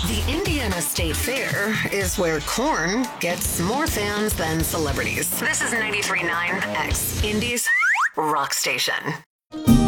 The Indiana State Fair is where corn gets more fans than celebrities. This is 93.9 X, Indy's rock station.